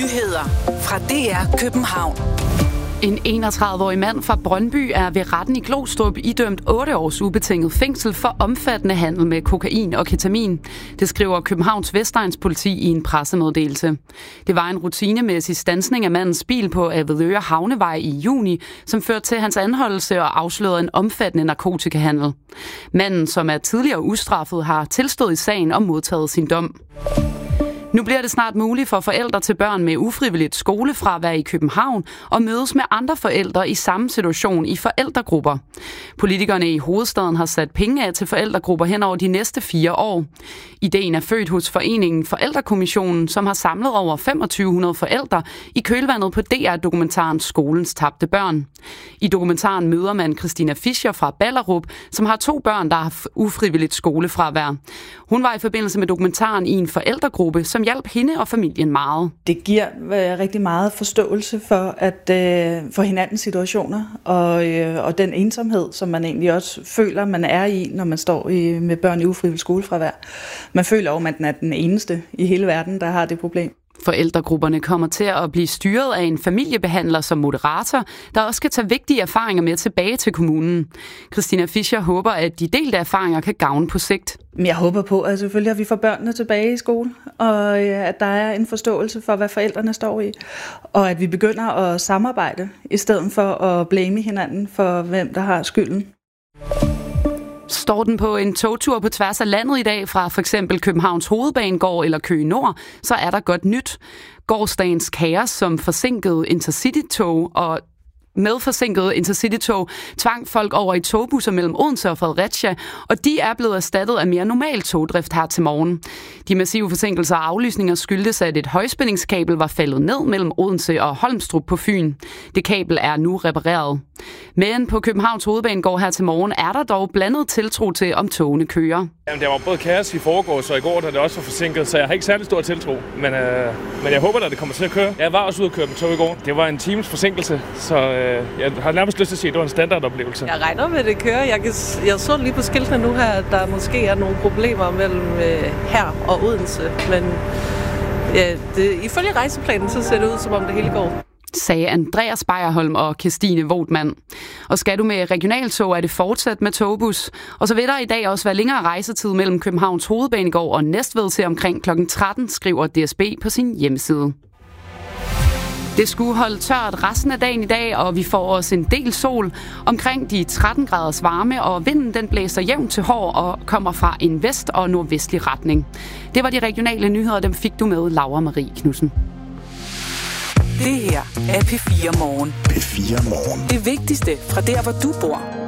Nyheder fra DR København. En 31-årig mand fra Brøndby er ved retten i Glostrup idømt 8 års ubetinget fængsel for omfattende handel med kokain og ketamin. Det skriver Københavns Vestegns politi i en pressemeddelelse. Det var en rutinemæssig standsning af mandens bil på Avedøre Havnevej i juni, som førte til hans anholdelse og afslørede en omfattende narkotikahandel. Manden, som er tidligere ustraffet, har tilstået i sagen og modtaget sin dom. Nu bliver det snart muligt for forældre til børn med ufrivilligt skolefravær i København at mødes med andre forældre i samme situation i forældregrupper. Politikerne i hovedstaden har sat penge af til forældregrupper hen over de næste 4 år. Ideen er født hos foreningen Forældrekommissionen, som har samlet over 2500 forældre i kølvandet på DR-dokumentaren Skolens tabte børn. I dokumentaren møder man Christina Fischer fra Ballerup, som har 2 børn, der har ufrivilligt skolefravær. Hun var i forbindelse med dokumentaren i en forældregruppe, som hjalp hende og familien meget. Det giver rigtig meget forståelse for hinandens situationer og den ensomhed, som man egentlig også føler, man er i, når man står med børn i ufrivilligt skolefravær. Man føler jo, at man er den eneste i hele verden, der har det problem. Forældregrupperne kommer til at blive styret af en familiebehandler som moderator, der også skal tage vigtige erfaringer med tilbage til kommunen. Christina Fischer håber, at de delte erfaringer kan gavne på sigt. Jeg håber på, at selvfølgelig at vi får børnene tilbage i skole, og at der er en forståelse for, hvad forældrene står i, og at vi begynder at samarbejde, i stedet for at blame hinanden for, hvem der har skylden. Står den på en togtur på tværs af landet i dag fra for eksempel Københavns Hovedbanegård eller Køge Nord, så er der godt nyt. Gårsdagens kaos som forsinkede intercitytog og med forsinkede intercitytog tvang folk over i togbusser mellem Odense og Fredericia, og de er blevet erstattet af mere normal togdrift her til morgen. De massive forsinkelser og aflysninger skyldtes, at et højspændingskabel var faldet ned mellem Odense og Holmstrup på Fyn. Det kabel er nu repareret. Men på Københavns Hovedbanegård her til morgen er der dog blandet tiltro til, om togene kører. Jamen, der var både kaos i forgårs og i går, da det også var forsinket, så jeg har ikke særlig stor tiltro. Men jeg håber, at det kommer til at køre. Jeg var også ude at køre med tog i går. Det var en times forsinkelse, så jeg har nærmest lyst til at sige, at det var en standardoplevelse. Jeg regner med, at det kører. Jeg så lige på skiltene nu her, at der måske er nogle problemer mellem her og Odense. Men ifølge rejseplanen, så ser det ud, som om det hele går. Sagde Andreas Beierholm og Kirstine Vogtmann. Og skal du med regionaltog, er det fortsat med togbus. Og så vil der i dag også være længere rejsetid mellem Københavns Hovedbanegård og Næstved til omkring kl. 13, skriver DSB på sin hjemmeside. Det skulle holde tørt resten af dagen i dag, og vi får også en del sol. Omkring de 13 graders varme, og vinden den blæser jævnt til hård og kommer fra en vest- og nordvestlig retning. Det var de regionale nyheder, dem fik du med Laura Marie Knudsen. Det her er P4 Morgen. P4 Morgen. Det vigtigste fra der, hvor du bor.